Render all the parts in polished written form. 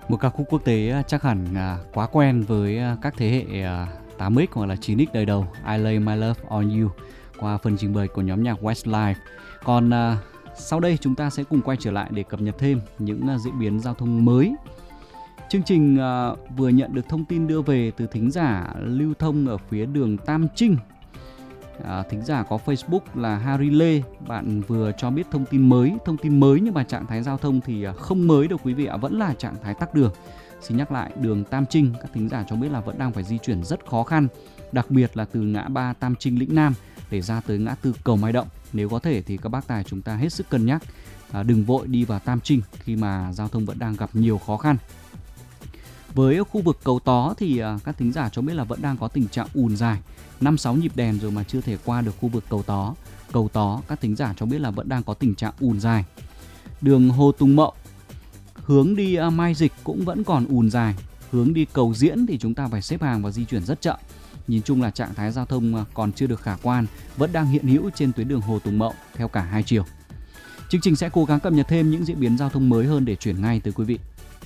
Một ca khúc quốc tế chắc hẳn quá quen với các thế hệ 8X hoặc là 9X đời đầu, I Lay My Love On You qua phần trình bày của nhóm nhạc Westlife. Còn sau đây chúng ta sẽ cùng quay trở lại để cập nhật thêm những diễn biến giao thông mới. Chương trình vừa nhận được thông tin đưa về từ thính giả lưu thông ở phía đường Tam Trinh. Thính giả có Facebook là Harry Lê, bạn vừa cho biết thông tin mới nhưng mà trạng thái giao thông thì không mới đâu quý vị ạ, vẫn là trạng thái tắc đường. Xin nhắc lại, đường Tam Trinh các thính giả cho biết là vẫn đang phải di chuyển rất khó khăn, đặc biệt là từ ngã ba Tam Trinh Lĩnh Nam để ra tới ngã tư Cầu Mai Động. Nếu có thể thì các bác tài chúng ta hết sức cân nhắc, đừng vội đi vào Tam Trinh khi mà giao thông vẫn đang gặp nhiều khó khăn. Với khu vực Cầu Tó thì các thính giả cho biết là vẫn đang có tình trạng ùn dài, 5-6 nhịp đèn rồi mà chưa thể qua được khu vực Cầu Tó. Cầu Tó các thính giả cho biết là vẫn đang có tình trạng ùn dài. Đường Hồ Tùng Mậu hướng đi Mai Dịch cũng vẫn còn ùn dài. Hướng đi Cầu Diễn thì chúng ta phải xếp hàng và di chuyển rất chậm. Nhìn chung là trạng thái giao thông còn chưa được khả quan, vẫn đang hiện hữu trên tuyến đường Hồ Tùng Mậu theo cả hai chiều. Chương trình sẽ cố gắng cập nhật thêm những diễn biến giao thông mới hơn để chuyển ngay tới quý vị.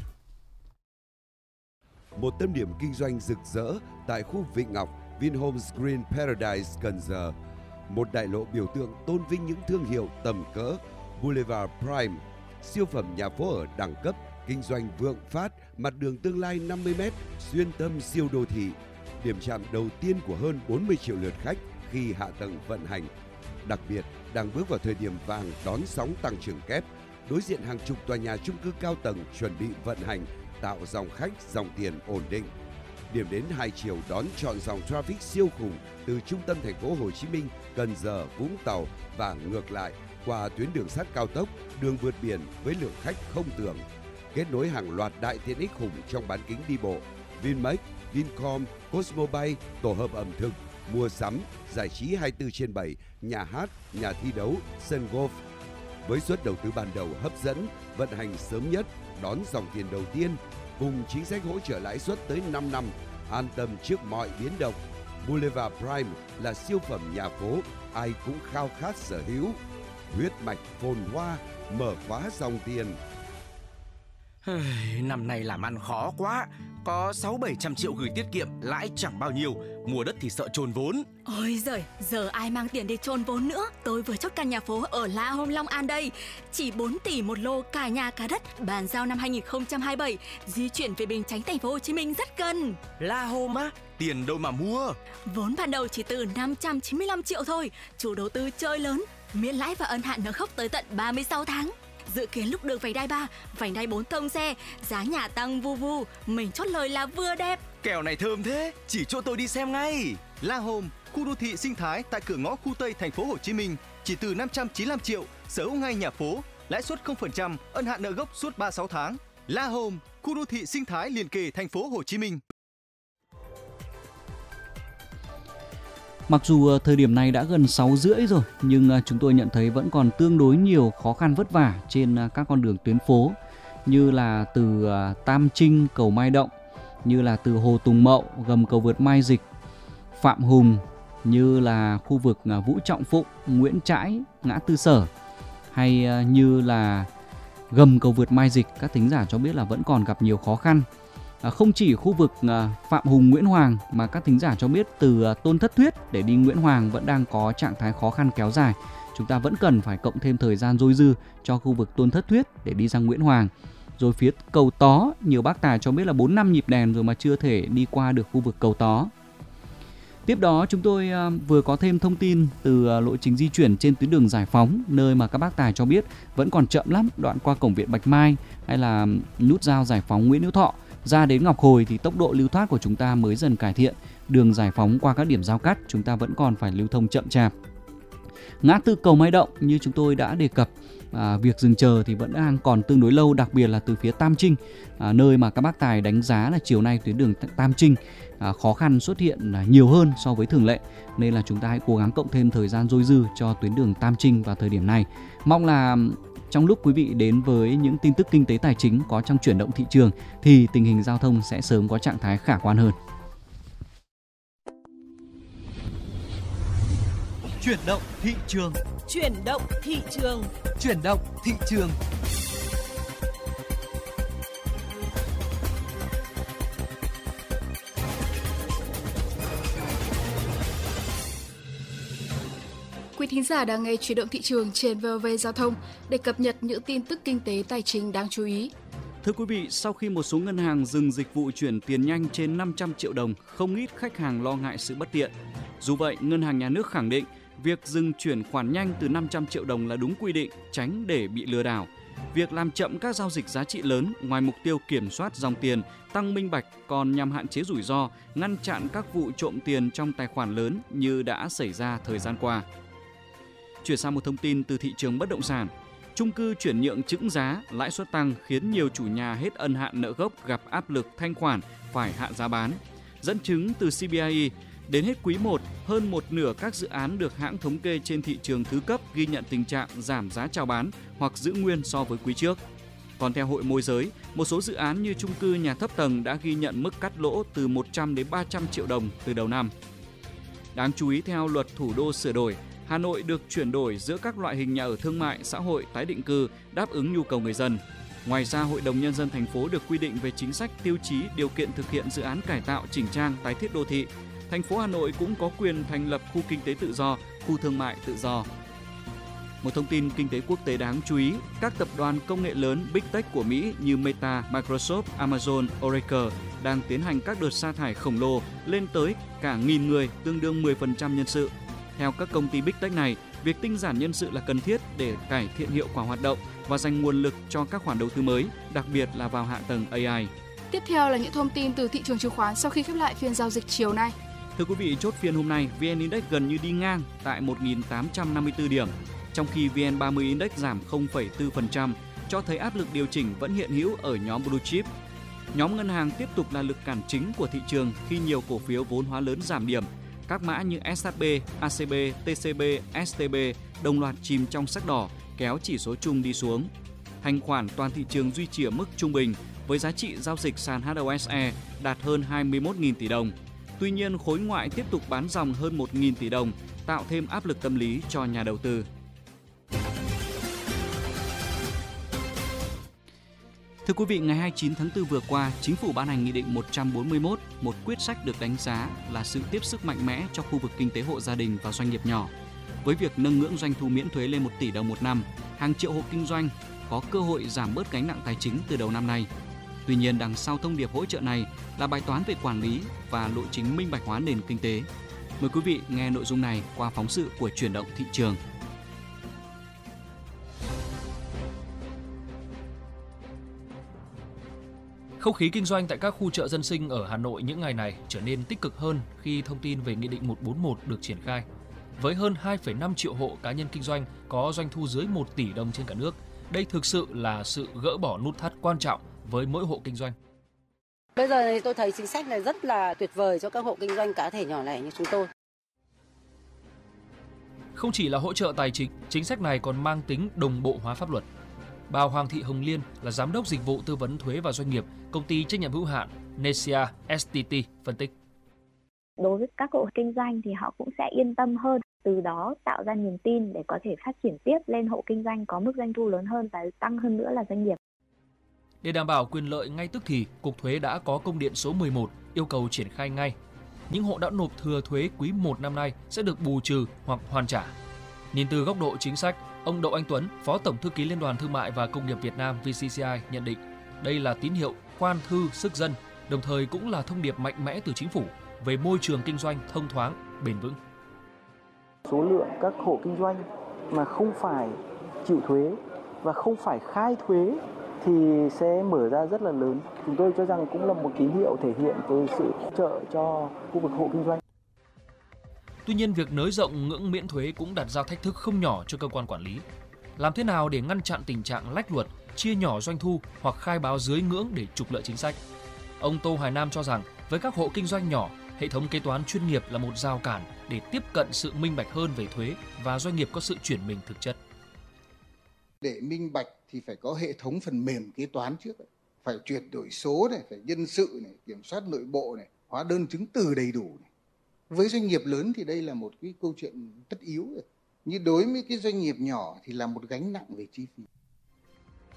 Một tâm điểm kinh doanh rực rỡ tại khu Vịnh Ngọc, Vinhomes Green Paradise Cần Giờ. Một đại lộ biểu tượng tôn vinh những thương hiệu tầm cỡ. Boulevard Prime, siêu phẩm nhà phố ở đẳng cấp, kinh doanh vượng phát, mặt đường tương lai 50m, xuyên tâm siêu đô thị. Điểm chạm đầu tiên của hơn 40 triệu lượt khách khi hạ tầng vận hành. Đặc biệt, đang bước vào thời điểm vàng đón sóng tăng trưởng kép. Đối diện hàng chục tòa nhà chung cư cao tầng chuẩn bị vận hành, tạo dòng khách, dòng tiền ổn định. Điểm đến hai chiều đón trọn dòng traffic siêu khủng từ trung tâm thành phố Hồ Chí Minh, Cần Giờ, Vũng Tàu và ngược lại qua tuyến đường sắt cao tốc, đường vượt biển với lượng khách không tưởng. Kết nối hàng loạt đại tiện ích khủng trong bán kính đi bộ, Vinmec, Vincom, Cosmobay, tổ hợp ẩm thực, mua sắm, giải trí 24/7, nhà hát, nhà thi đấu, sân golf. Với suất đầu tư ban đầu hấp dẫn, vận hành sớm nhất, đón dòng tiền đầu tiên, cùng chính sách hỗ trợ lãi suất tới 5 năm, an tâm trước mọi biến động. Boulevard Prime là siêu phẩm nhà phố, ai cũng khao khát sở hữu. Huyết mạch phồn hoa, mở khóa dòng tiền. Năm nay làm ăn khó quá, có 600-700 triệu gửi tiết kiệm, lãi chẳng bao nhiêu, mua đất thì sợ chôn vốn. Ôi giời, giờ ai mang tiền để chôn vốn nữa. Tôi vừa chốt căn nhà phố ở La Home Long An đây, chỉ 4 tỷ một lô, cả nhà cả đất, bàn giao năm 2027, di chuyển về Bình Chánh, thành phố Hồ Chí Minh rất gần. La Home á, tiền đâu mà mua? Vốn ban đầu chỉ từ 595 triệu thôi, chủ đầu tư chơi lớn, miễn lãi và ân hạn nợ gốc tới tận 36 tháng. Dự kiến lúc đường vành đai 3, vành đai 4 thông xe, giá nhà tăng vu vu, mình chốt lời là vừa đẹp. Kèo này thơm thế, chỉ cho tôi đi xem ngay. La Home, khu đô thị sinh thái tại cửa ngõ khu Tây thành phố Hồ Chí Minh, chỉ từ 595 triệu, sở hữu ngay nhà phố, lãi suất 0%, ân hạn nợ gốc suốt 36 tháng. La Home, khu đô thị sinh thái liền kề thành phố Hồ Chí Minh. Mặc dù thời điểm này đã gần 6:30 rồi, nhưng chúng tôi nhận thấy vẫn còn tương đối nhiều khó khăn vất vả trên các con đường tuyến phố, như là từ Tam Trinh, cầu Mai Động, như là từ Hồ Tùng Mậu, gầm cầu vượt Mai Dịch, Phạm Hùng, như là khu vực Vũ Trọng Phụng, Nguyễn Trãi, ngã tư Sở, hay như là gầm cầu vượt Mai Dịch. Các thính giả cho biết là vẫn còn gặp nhiều khó khăn. Không chỉ khu vực Phạm Hùng, Nguyễn Hoàng mà các thính giả cho biết từ Tôn Thất Thuyết để đi Nguyễn Hoàng vẫn đang có trạng thái khó khăn kéo dài. Chúng ta vẫn cần phải cộng thêm thời gian dôi dư cho khu vực Tôn Thất Thuyết để đi ra Nguyễn Hoàng. Rồi phía Cầu Tó, nhiều bác tài cho biết là 4-5 nhịp đèn rồi mà chưa thể đi qua được khu vực Cầu Tó. Tiếp đó chúng tôi vừa có thêm thông tin từ lộ trình di chuyển trên tuyến đường Giải Phóng, nơi mà các bác tài cho biết vẫn còn chậm lắm, đoạn qua cổng Viện Bạch Mai hay là nút giao Giải Phóng Nguyễn Hữu Thọ. Ra đến Ngọc Hồi thì tốc độ lưu thoát của chúng ta mới dần cải thiện. Đường Giải Phóng qua các điểm giao cắt chúng ta vẫn còn phải lưu thông chậm chạp. Ngã tư cầu Mai Động như chúng tôi đã đề cập, việc dừng chờ thì vẫn đang còn tương đối lâu, đặc biệt là từ phía Tam Trinh, nơi mà các bác tài đánh giá là chiều nay tuyến đường Tam Trinh khó khăn xuất hiện nhiều hơn so với thường lệ, nên là chúng ta hãy cố gắng cộng thêm thời gian dôi dư cho tuyến đường Tam Trinh vào thời điểm này. Mong là trong lúc quý vị đến với những tin tức kinh tế tài chính có trong chuyển động thị trường thì tình hình giao thông sẽ sớm có trạng thái khả quan hơn. Chuyển động thị trường. Chuyển động thị trường. Chuyển động thị trường. Quý thính giả đang nghe Chuyển động thị trường trên VOV Giao thông để cập nhật những tin tức kinh tế tài chính đáng chú ý. Thưa quý vị, sau khi một số ngân hàng dừng dịch vụ chuyển tiền nhanh trên 500 triệu đồng, không ít khách hàng lo ngại sự bất tiện. Dù vậy, Ngân hàng Nhà nước khẳng định việc dừng chuyển khoản nhanh từ 500 triệu đồng là đúng quy định, tránh để bị lừa đảo. Việc làm chậm các giao dịch giá trị lớn ngoài mục tiêu kiểm soát dòng tiền, tăng minh bạch còn nhằm hạn chế rủi ro, ngăn chặn các vụ trộm tiền trong tài khoản lớn như đã xảy ra thời gian qua. Chuyển sang một thông tin từ thị trường bất động sản. Chung cư chuyển nhượng chững giá, lãi suất tăng khiến nhiều chủ nhà hết ân hạn nợ gốc gặp áp lực thanh khoản phải hạ giá bán. Dẫn chứng từ CBRE, đến hết quý 1, hơn một nửa các dự án được hãng thống kê trên thị trường thứ cấp ghi nhận tình trạng giảm giá chào bán hoặc giữ nguyên so với quý trước. Còn theo hội môi giới, một số dự án như chung cư nhà thấp tầng đã ghi nhận mức cắt lỗ từ 100 đến 300 triệu đồng từ đầu năm. Đáng chú ý, theo luật thủ đô sửa đổi, Hà Nội được chuyển đổi giữa các loại hình nhà ở thương mại, xã hội, tái định cư đáp ứng nhu cầu người dân. Ngoài ra, Hội đồng Nhân dân thành phố được quy định về chính sách, tiêu chí, điều kiện thực hiện dự án cải tạo, chỉnh trang, tái thiết đô thị. Thành phố Hà Nội cũng có quyền thành lập khu kinh tế tự do, khu thương mại tự do. Một thông tin kinh tế quốc tế đáng chú ý, các tập đoàn công nghệ lớn Big Tech của Mỹ như Meta, Microsoft, Amazon, Oracle đang tiến hành các đợt sa thải khổng lồ lên tới cả 1.000 người, tương đương 10% nhân sự. Theo các công ty Big Tech này, việc tinh giản nhân sự là cần thiết để cải thiện hiệu quả hoạt động và dành nguồn lực cho các khoản đầu tư mới, đặc biệt là vào hạ tầng AI. Tiếp theo là những thông tin từ thị trường chứng khoán sau khi khép lại phiên giao dịch chiều nay. Thưa quý vị, chốt phiên hôm nay, VN Index gần như đi ngang tại 1.854 điểm, trong khi VN30 Index giảm 0,4%, cho thấy áp lực điều chỉnh vẫn hiện hữu ở nhóm Blue Chip. Nhóm ngân hàng tiếp tục là lực cản chính của thị trường khi nhiều cổ phiếu vốn hóa lớn giảm điểm. Các mã như SHB, ACB, TCB, STB đồng loạt chìm trong sắc đỏ, kéo chỉ số chung đi xuống. Thanh khoản toàn thị trường duy trì ở mức trung bình, với giá trị giao dịch sàn HOSE đạt hơn 21.000 tỷ đồng. Tuy nhiên, khối ngoại tiếp tục bán dòng hơn 1.000 tỷ đồng, tạo thêm áp lực tâm lý cho nhà đầu tư. Thưa quý vị, ngày 29 tháng 4 vừa qua, Chính phủ ban hành Nghị định 141, một quyết sách được đánh giá là sự tiếp sức mạnh mẽ cho khu vực kinh tế hộ gia đình và doanh nghiệp nhỏ. Với việc nâng ngưỡng doanh thu miễn thuế lên 1 tỷ đồng một năm, hàng triệu hộ kinh doanh có cơ hội giảm bớt gánh nặng tài chính từ đầu năm nay. Tuy nhiên, đằng sau thông điệp hỗ trợ này là bài toán về quản lý và lộ trình minh bạch hóa nền kinh tế. Mời quý vị nghe nội dung này qua phóng sự của Chuyển động thị trường. Không khí kinh doanh tại các khu chợ dân sinh ở Hà Nội những ngày này trở nên tích cực hơn khi thông tin về Nghị định 141 được triển khai. Với hơn 2,5 triệu hộ cá nhân kinh doanh có doanh thu dưới 1 tỷ đồng trên cả nước, đây thực sự là sự gỡ bỏ nút thắt quan trọng với mỗi hộ kinh doanh. Bây giờ thì tôi thấy chính sách này rất là tuyệt vời cho các hộ kinh doanh cá thể nhỏ lẻ như chúng tôi. Không chỉ là hỗ trợ tài chính, chính sách này còn mang tính đồng bộ hóa pháp luật. Bà Hoàng Thị Hồng Liên là giám đốc dịch vụ tư vấn thuế và doanh nghiệp, công ty trách nhiệm hữu hạn Nesia STT phân tích. Đối với các hộ kinh doanh thì họ cũng sẽ yên tâm hơn, từ đó tạo ra niềm tin để có thể phát triển tiếp lên hộ kinh doanh có mức doanh thu lớn hơn và tăng hơn nữa là doanh nghiệp. Để đảm bảo quyền lợi ngay tức thì, Cục Thuế đã có công điện số 11 yêu cầu triển khai ngay. Những hộ đã nộp thừa thuế quý 1 năm nay sẽ được bù trừ hoặc hoàn trả. Nhìn từ góc độ chính sách, ông Đậu Anh Tuấn, Phó Tổng Thư ký Liên đoàn Thương mại và Công nghiệp Việt Nam VCCI nhận định đây là tín hiệu khoan thư sức dân, đồng thời cũng là thông điệp mạnh mẽ từ chính phủ về môi trường kinh doanh thông thoáng, bền vững. Số lượng các hộ kinh doanh mà không phải chịu thuế và không phải khai thuế thì sẽ mở ra rất là lớn. Chúng tôi cho rằng cũng là một tín hiệu thể hiện cái sự hỗ trợ cho khu vực hộ kinh doanh. Tuy nhiên, việc nới rộng ngưỡng miễn thuế cũng đặt ra thách thức không nhỏ cho cơ quan quản lý. Làm thế nào để ngăn chặn tình trạng lách luật, chia nhỏ doanh thu hoặc khai báo dưới ngưỡng để trục lợi chính sách? Ông Tô Hoài Nam cho rằng với các hộ kinh doanh nhỏ, hệ thống kế toán chuyên nghiệp là một rào cản để tiếp cận sự minh bạch hơn về thuế và doanh nghiệp có sự chuyển mình thực chất. Để minh bạch thì phải có hệ thống phần mềm kế toán trước, phải chuyển đổi số này, phải nhân sự này, kiểm soát nội bộ này, hóa đơn chứng từ đầy đủ này. Với doanh nghiệp lớn thì đây là một cái câu chuyện tất yếu rồi. Nhưng đối với cái doanh nghiệp nhỏ thì là một gánh nặng về chi phí.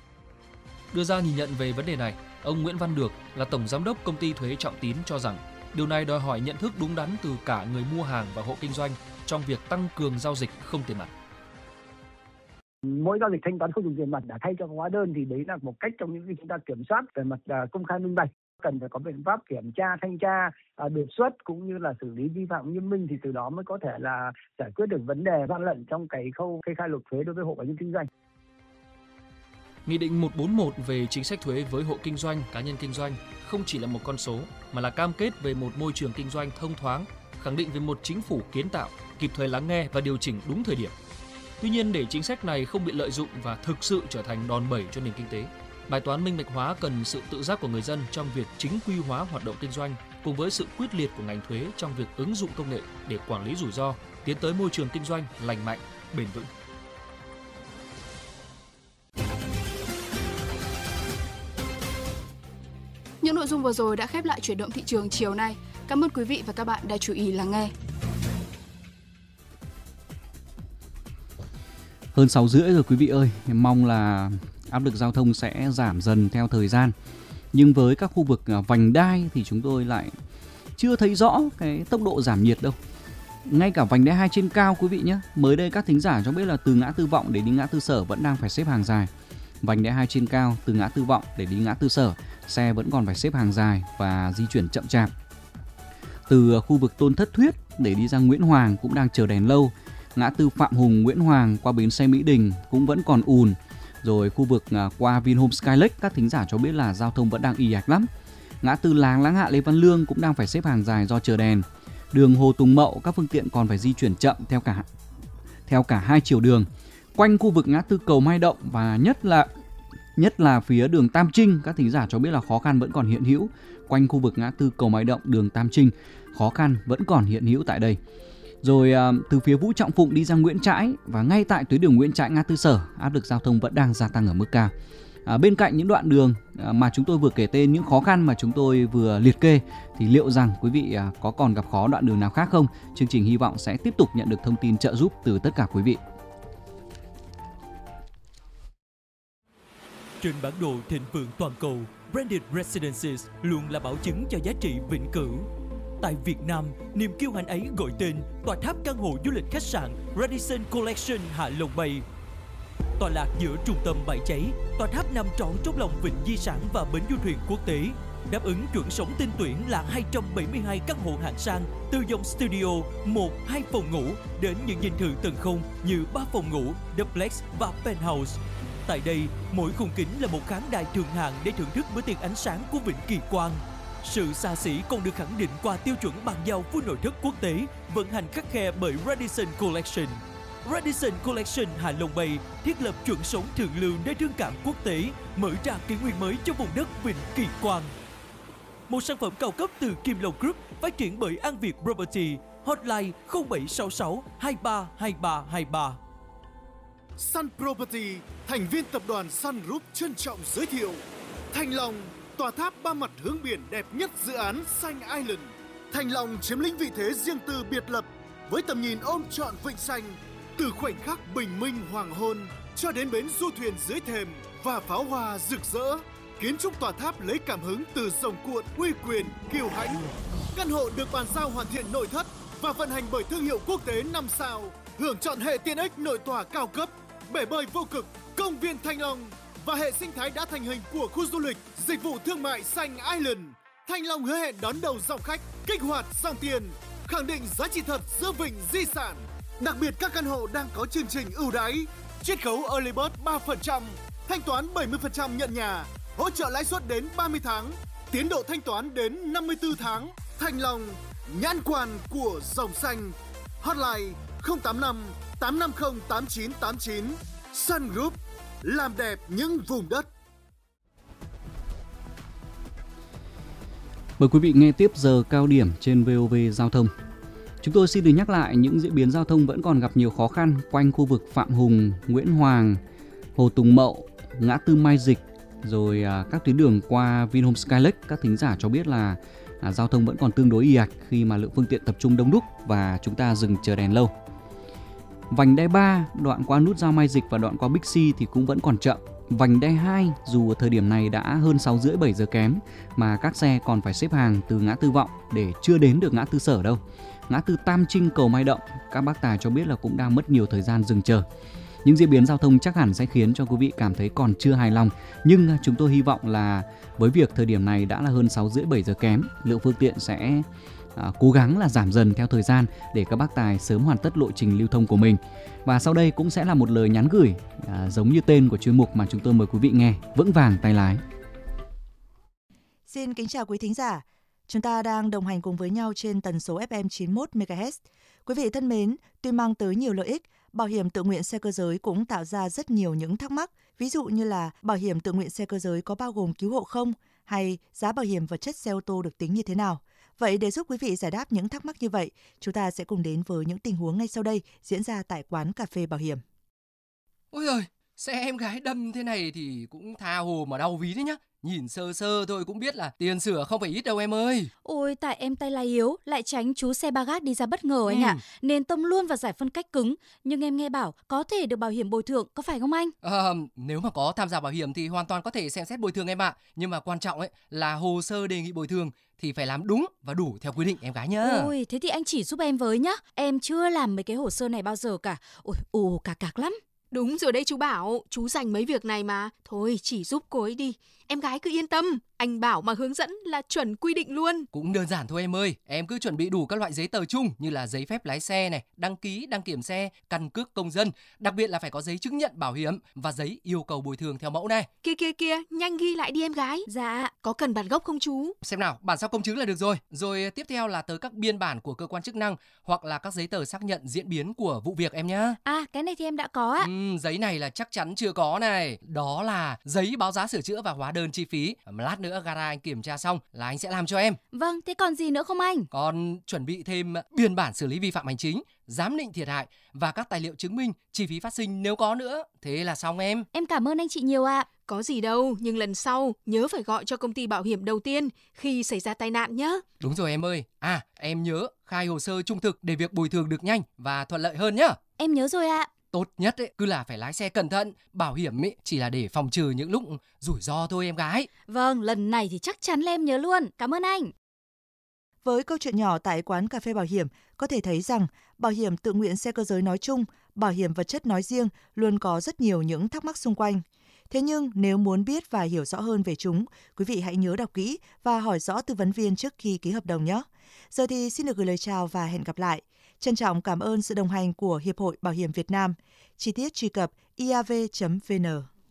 Đưa ra nhìn nhận về vấn đề này, ông Nguyễn Văn Được là Tổng Giám đốc Công ty Thuế Trọng Tín cho rằng Điều này đòi hỏi nhận thức đúng đắn từ cả người mua hàng và hộ kinh doanh trong việc tăng cường giao dịch không tiền mặt. Mỗi giao dịch thanh toán không dùng tiền mặt đã thay cho hóa đơn thì đấy là một cách trong những cái chúng ta kiểm soát về mặt công khai minh bạch. Cần phải có biện pháp kiểm tra, thanh tra, đột xuất cũng như là xử lý vi phạm nghiêm minh thì từ đó mới có thể là giải quyết được vấn đề gian lận trong cái khâu kê khai nộp thuế đối với hộ cá nhân kinh doanh. Nghị định 141 về chính sách thuế với hộ kinh doanh, cá nhân kinh doanh không chỉ là một con số mà là cam kết về một môi trường kinh doanh thông thoáng, khẳng định về một chính phủ kiến tạo, kịp thời lắng nghe và điều chỉnh đúng thời điểm. Tuy nhiên, để chính sách này không bị lợi dụng và thực sự trở thành đòn bẩy cho nền kinh tế, bài toán minh bạch hóa cần sự tự giác của người dân trong việc chính quy hóa hoạt động kinh doanh cùng với sự quyết liệt của ngành thuế trong việc ứng dụng công nghệ để quản lý rủi ro, tiến tới môi trường kinh doanh lành mạnh, bền vững. Những nội dung vừa rồi đã khép lại chuyển động thị trường chiều nay. Cảm ơn quý vị và các bạn đã chú ý lắng nghe. Hơn 6:30 rồi quý vị ơi, mong là áp lực giao thông sẽ giảm dần theo thời gian. Nhưng với các khu vực vành đai thì chúng tôi lại chưa thấy rõ cái tốc độ giảm nhiệt đâu. Ngay cả vành đai 2 trên cao quý vị nhé. Mới đây các thính giả cho biết là từ ngã tư Vọng để đi ngã tư Sở vẫn đang phải xếp hàng dài. Vành đai 2 trên cao từ ngã tư Vọng để đi ngã tư Sở, xe vẫn còn phải xếp hàng dài và di chuyển chậm chạp. Từ khu vực Tôn Thất Thuyết để đi ra Nguyễn Hoàng cũng đang chờ đèn lâu. Ngã tư Phạm Hùng, Nguyễn Hoàng qua bến xe Mỹ Đình cũng vẫn còn ùn. Rồi khu vực qua Vinhome Skylake các thính giả cho biết là giao thông vẫn đang ì ạch lắm. Ngã tư Láng Hạ Lê Văn Lương cũng đang phải xếp hàng dài do chờ đèn. Đường Hồ Tùng Mậu các phương tiện còn phải di chuyển chậm theo cả hai chiều đường. Quanh khu vực ngã tư cầu Mai Động và nhất là phía đường Tam Trinh các thính giả cho biết là khó khăn vẫn còn hiện hữu. Quanh khu vực ngã tư cầu Mai Động, đường Tam Trinh khó khăn vẫn còn hiện hữu tại đây. Rồi từ phía Vũ Trọng Phụng đi ra Nguyễn Trãi và ngay tại tuyến đường Nguyễn Trãi ngã tư Sở, áp lực giao thông vẫn đang gia tăng ở mức cao. Bên cạnh những đoạn đường mà chúng tôi vừa kể tên, những khó khăn mà chúng tôi vừa liệt kê, thì liệu rằng quý vị có còn gặp khó đoạn đường nào khác không? Chương trình hy vọng sẽ tiếp tục nhận được thông tin trợ giúp từ tất cả quý vị. Trên bản đồ thịnh vượng toàn cầu, Branded Residences luôn là bảo chứng cho giá trị vĩnh cửu. Tại Việt Nam, niềm kiêu hãnh ấy gọi tên tòa tháp căn hộ du lịch khách sạn Radisson Collection Hạ Long Bay. Tọa lạc giữa trung tâm Bãi Cháy, tòa tháp nằm trọn trong lòng vịnh di sản và bến du thuyền quốc tế, đáp ứng chuẩn sống tin tuyển là 272 căn hộ hạng sang từ dòng studio 1-2 phòng ngủ đến những dinh thự tầng không như 3 phòng ngủ, duplex và penthouse. Tại đây, mỗi khung kính là một khán đài thượng hạng để thưởng thức bữa tiệc ánh sáng của vịnh Kỳ Quan. Sự xa xỉ còn được khẳng định qua tiêu chuẩn bàn giao của nội thất quốc tế, vận hành khắt khe bởi Radisson Collection. Radisson Collection Hạ Long Bay thiết lập chuẩn sống thượng lưu nơi thương cảm quốc tế, mở ra kỷ nguyên mới cho vùng đất vịnh Kỳ Quan. Một sản phẩm cao cấp từ Kim Long Group phát triển bởi An Việt Property, hotline 0766 232323. Sun Property, thành viên tập đoàn Sun Group trân trọng giới thiệu Thanh Long, tòa tháp 3 mặt hướng biển đẹp nhất dự án Xanh Island. Thanh Long chiếm lĩnh vị thế riêng tư biệt lập với tầm nhìn ôm trọn vịnh xanh, từ khoảnh khắc bình minh hoàng hôn cho đến bến du thuyền dưới thềm và pháo hoa rực rỡ. Kiến trúc tòa tháp lấy cảm hứng từ rồng cuộn uy quyền kiêu hãnh. Căn hộ được bàn giao hoàn thiện nội thất và vận hành bởi thương hiệu quốc tế 5 sao, hưởng chọn hệ tiện ích nội tòa cao cấp, bể bơi vô cực, công viên Thanh Long và hệ sinh thái đã thành hình của khu du lịch, dịch vụ thương mại Xanh Island. Thanh Long hứa hẹn đón đầu dòng khách, kích hoạt dòng tiền, khẳng định giá trị thật giữa vịnh di sản. Đặc biệt các căn hộ đang có chương trình ưu đãi, chiết khấu early bird 3%, thanh toán 70% nhận nhà, hỗ trợ lãi suất đến 30 tháng, tiến độ thanh toán đến 54 tháng. Thanh Long, nhãn quan của dòng xanh. Hotline 085 850 8989. Sun Group, làm đẹp những vùng đất. Mời quý vị nghe tiếp giờ cao điểm trên VOV Giao thông. Chúng tôi xin được nhắc lại những diễn biến giao thông vẫn còn gặp nhiều khó khăn quanh khu vực Phạm Hùng, Nguyễn Hoàng, Hồ Tùng Mậu, ngã tư Mai Dịch, rồi các tuyến đường qua Vinhome Skylake. Các thính giả cho biết là giao thông vẫn còn tương đối ì ạch khi mà lượng phương tiện tập trung đông đúc và chúng ta dừng chờ đèn lâu. Vành đai 3, đoạn qua nút giao Mai Dịch và đoạn qua Bixi thì cũng vẫn còn chậm. Vành đai 2 dù thời điểm này đã hơn 6:30-7 giờ kém mà các xe còn phải xếp hàng từ ngã tư Vọng để chưa đến được ngã tư Sở đâu. Ngã tư Tam Trinh cầu Mai Động, các bác tài cho biết là cũng đang mất nhiều thời gian dừng chờ. Những diễn biến giao thông chắc hẳn sẽ khiến cho quý vị cảm thấy còn chưa hài lòng, nhưng chúng tôi hy vọng là với việc thời điểm này đã là hơn 6:30-7 giờ kém, lượng phương tiện sẽ cố gắng là giảm dần theo thời gian để các bác tài sớm hoàn tất lộ trình lưu thông của mình. Và sau đây cũng sẽ là một lời nhắn gửi giống như tên của chuyên mục mà chúng tôi mời quý vị nghe, vững vàng tay lái. Xin kính chào quý thính giả. Chúng ta đang đồng hành cùng với nhau trên tần số FM 91 MHz. Quý vị thân mến, tuy mang tới nhiều lợi ích, bảo hiểm tự nguyện xe cơ giới cũng tạo ra rất nhiều những thắc mắc. Ví dụ như là bảo hiểm tự nguyện xe cơ giới có bao gồm cứu hộ không? Hay giá bảo hiểm vật chất xe ô tô được tính như thế nào? Vậy để giúp quý vị giải đáp những thắc mắc như vậy, chúng ta sẽ cùng đến với những tình huống ngay sau đây diễn ra tại quán cà phê bảo hiểm. Ôi giời, xe em gái đâm thế này thì cũng tha hồ mà đau ví đấy nhá. Nhìn sơ sơ thôi cũng biết là tiền sửa không phải ít đâu em ơi. Ôi tại em tay lái yếu, lại tránh chú xe ba gác đi ra bất ngờ anh ạ, nên tông luôn vào giải phân cách cứng. Nhưng em nghe bảo có thể được bảo hiểm bồi thường, có phải không anh? Nếu mà có tham gia bảo hiểm thì hoàn toàn có thể xem xét bồi thường em ạ. Nhưng mà quan trọng ấy là hồ sơ đề nghị bồi thường thì phải làm đúng và đủ theo quy định em gái nhá. Ôi thế thì anh chỉ giúp em với nhá. Em chưa làm mấy cái hồ sơ này bao giờ cả. Ôi cạc lắm. Đúng rồi đấy chú Bảo, chú dành mấy việc này mà. Thôi chỉ giúp cô ấy đi. Em gái cứ yên tâm, anh Bảo mà hướng dẫn là chuẩn quy định luôn. Cũng đơn giản thôi em ơi, em cứ chuẩn bị đủ các loại giấy tờ chung như là giấy phép lái xe này, đăng ký, đăng kiểm xe, căn cước công dân. Đặc biệt là phải có giấy chứng nhận bảo hiểm và giấy yêu cầu bồi thường theo mẫu này. Kia, nhanh ghi lại đi em gái. Dạ. Có cần bản gốc không chú? Xem nào, bản sao công chứng là được rồi. Rồi tiếp theo là tới các biên bản của cơ quan chức năng hoặc là các giấy tờ xác nhận diễn biến của vụ việc em nhá. À, cái này thì em đã có ạ. Giấy này là chắc chắn chưa có này. Đó là giấy báo giá sửa chữa và hóa đơn chi phí. Lát nữa gara anh kiểm tra xong là anh sẽ làm cho em. Vâng, thế còn gì nữa không anh? Còn chuẩn bị thêm biên bản xử lý vi phạm hành chính, giám định thiệt hại và các tài liệu chứng minh chi phí phát sinh nếu có nữa. Thế là xong em. Em cảm ơn anh chị nhiều ạ. Có gì đâu, nhưng lần sau nhớ phải gọi cho công ty bảo hiểm đầu tiên khi xảy ra tai nạn nhé. Đúng rồi em ơi. Em nhớ khai hồ sơ trung thực để việc bồi thường được nhanh và thuận lợi hơn nhá. Em nhớ rồi ạ. Tốt nhất ấy, cứ là phải lái xe cẩn thận. Bảo hiểm ấy chỉ là để phòng trừ những lúc rủi ro thôi em gái. Vâng, lần này thì chắc chắn là em nhớ luôn. Cảm ơn anh. Với câu chuyện nhỏ tại quán cà phê bảo hiểm, có thể thấy rằng bảo hiểm tự nguyện xe cơ giới nói chung, bảo hiểm vật chất nói riêng luôn có rất nhiều những thắc mắc xung quanh. Thế nhưng nếu muốn biết và hiểu rõ hơn về chúng, quý vị hãy nhớ đọc kỹ và hỏi rõ tư vấn viên trước khi ký hợp đồng nhé. Giờ thì xin được gửi lời chào và hẹn gặp lại. Trân trọng cảm ơn sự đồng hành của Hiệp hội Bảo hiểm Việt Nam. Chi tiết truy cập iav.vn.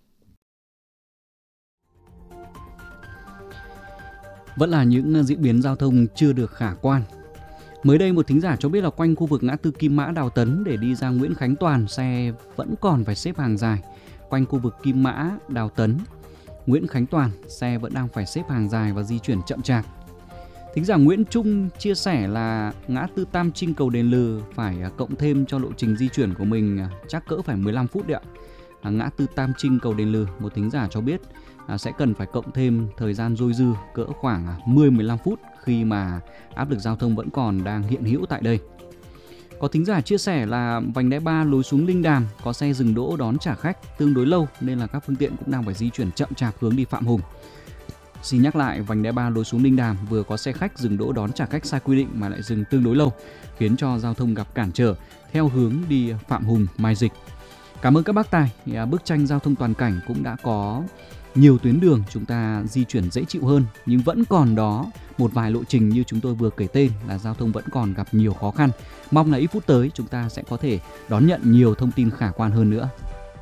Vẫn là những diễn biến giao thông chưa được khả quan. Mới đây một thính giả cho biết là quanh khu vực ngã tư Kim Mã Đào Tấn để đi ra Nguyễn Khánh Toàn, xe vẫn còn phải xếp hàng dài. Quanh khu vực Kim Mã Đào Tấn, Nguyễn Khánh Toàn, xe vẫn đang phải xếp hàng dài và di chuyển chậm chạp. Thính giả Nguyễn Trung chia sẻ là ngã tư Tam Trinh cầu Đền Lừ phải cộng thêm cho lộ trình di chuyển của mình chắc cỡ phải 15 phút đấy ạ. Ngã tư Tam Trinh cầu Đền Lừ, một thính giả cho biết sẽ cần phải cộng thêm thời gian dôi dư cỡ khoảng 10-15 phút khi mà áp lực giao thông vẫn còn đang hiện hữu tại đây. Có thính giả chia sẻ là vành đai 3 lối xuống Linh Đàm có xe dừng đỗ đón trả khách tương đối lâu nên là các phương tiện cũng đang phải di chuyển chậm chạp hướng đi Phạm Hùng. Xin nhắc lại, vành đai 3 lối xuống Linh Đàm vừa có xe khách dừng đỗ đón trả khách sai quy định mà lại dừng tương đối lâu, khiến cho giao thông gặp cản trở theo hướng đi Phạm Hùng, Mai Dịch. Cảm ơn các bác tài. Bức tranh giao thông toàn cảnh cũng đã có nhiều tuyến đường chúng ta di chuyển dễ chịu hơn, nhưng vẫn còn đó một vài lộ trình như chúng tôi vừa kể tên là giao thông vẫn còn gặp nhiều khó khăn. Mong là ít phút tới chúng ta sẽ có thể đón nhận nhiều thông tin khả quan hơn nữa.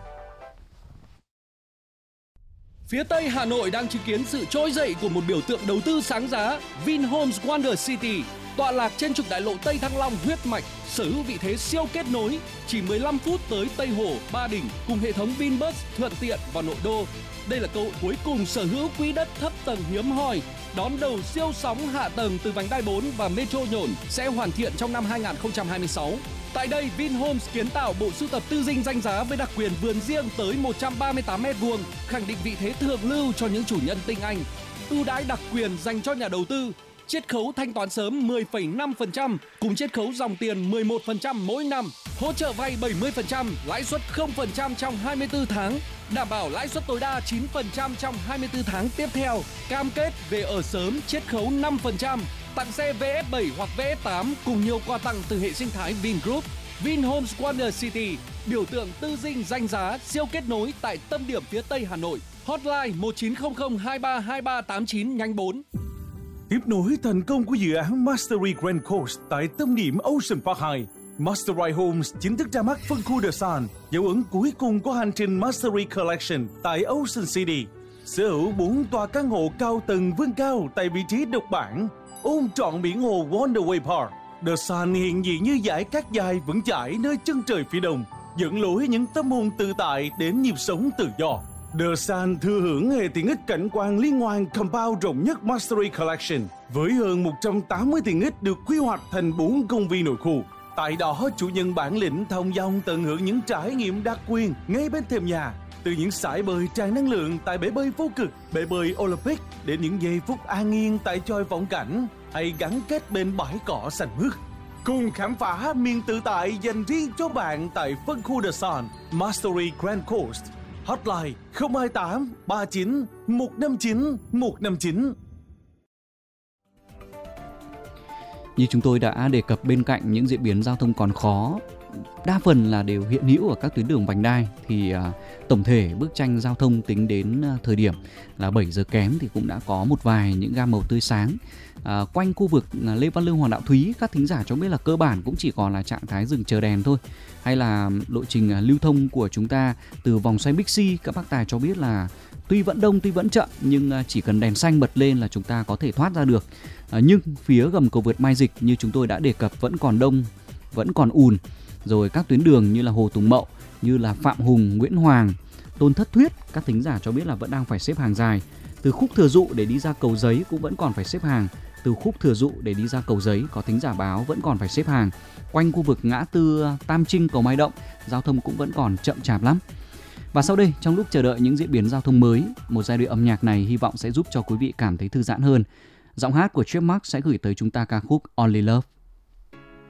Phía Tây Hà Nội đang chứng kiến sự trỗi dậy của một biểu tượng đầu tư sáng giá, Vinhomes Wonder City, tọa lạc trên trục đại lộ Tây Thăng Long huyết mạch, sở hữu vị thế siêu kết nối, chỉ 15 phút tới Tây Hồ, Ba Đình cùng hệ thống Vinbus thuận tiện vào nội đô. Đây là cơ hội cuối cùng sở hữu quỹ đất thấp tầng hiếm hoi, đón đầu siêu sóng hạ tầng từ vành đai 4 và Metro Nhổn sẽ hoàn thiện trong năm 2026. Tại đây, Vinhomes kiến tạo bộ sưu tập tư dinh danh giá với đặc quyền vườn riêng tới 138 m², khẳng định vị thế thượng lưu cho những chủ nhân tinh anh. Ưu đãi đặc quyền dành cho nhà đầu tư, chiết khấu thanh toán sớm 10,5% cùng chiết khấu dòng tiền 11% mỗi năm. Hỗ trợ vay 70%, lãi suất 0% trong 24 tháng. Đảm bảo lãi suất tối đa 9% trong 24 tháng tiếp theo. Cam kết về ở sớm chiết khấu 5%. Tặng xe VF7 hoặc VF8 cùng nhiều quà tặng từ hệ sinh thái Vingroup. Vinhomes Wonder City, biểu tượng tư dinh danh giá, siêu kết nối tại tâm điểm phía Tây Hà Nội. Hotline 1900232389 nhánh 4. Tiếp nối thành công của dự án Mastery Grand Coast tại tâm điểm Ocean Park 2, Mastery Homes chính thức ra mắt phân khu The Sun, dấu ấn cuối cùng của hành trình Mastery Collection tại Ocean City. Sở hữu 4 tòa căn hộ cao tầng vươn cao tại vị trí độc bản, ôm trọn biển hồ Wonderway Park. The Sun hiện diện như dải cát dài vững chãi nơi chân trời phía đông, dẫn lối những tâm hồn tự tại đến nhịp sống tự do. The Sun thừa hưởng hệ tiện ích cảnh quan liên hoàn compound rộng nhất Mastery Collection với hơn 180 tiện ích được quy hoạch thành 4 công viên nội khu. Tại đó, chủ nhân bản lĩnh thông dong tận hưởng những trải nghiệm đặc quyền ngay bên thềm nhà. Từ những sải bơi tràn năng lượng tại bể bơi vô cực, bể bơi Olympic đến những giây phút an yên tại chòi vọng cảnh hay gắn kết bên bãi cỏ xanh mướt. Cùng khám phá miền tự tại dành riêng cho bạn tại phân khu The Sun, Mastery Grand Coast. Hotline 028 39 159 159. Như chúng tôi đã đề cập, bên cạnh những diễn biến giao thông còn khó, đa phần là đều hiện hữu ở các tuyến đường vành đai, thì tổng thể bức tranh giao thông tính đến thời điểm là 7 giờ kém thì cũng đã có một vài những gam màu tươi sáng. Quanh khu vực Lê Văn Lương, Hoàng Đạo Thúy, các thính giả cho biết là cơ bản cũng chỉ còn là trạng thái dừng chờ đèn thôi. Hay là lộ trình lưu thông của chúng ta từ vòng xoay Bixi, các bác tài cho biết là tuy vẫn đông, tuy vẫn chậm, nhưng chỉ cần đèn xanh bật lên là chúng ta có thể thoát ra được. Nhưng phía gầm cầu vượt Mai Dịch như chúng tôi đã đề cập vẫn còn đông, vẫn còn ùn. Rồi các tuyến đường như là Hồ Tùng Mậu, như là Phạm Hùng, Nguyễn Hoàng, Tôn Thất Thuyết, các thính giả cho biết là vẫn đang phải xếp hàng dài. Từ khúc Thừa Dụ để đi ra Cầu Giấy cũng vẫn còn phải xếp hàng. Từ khúc Thừa Dụ để đi ra Cầu Giấy có thính giả báo vẫn còn phải xếp hàng. Quanh khu vực ngã tư Tam Trinh, Cầu Mai Động, giao thông cũng vẫn còn chậm chạp lắm. Và sau đây, trong lúc chờ đợi những diễn biến giao thông mới, một giai điệu âm nhạc này hy vọng sẽ giúp cho quý vị cảm thấy thư giãn hơn. Giọng hát của Trademark sẽ gửi tới chúng ta ca khúc Only Love.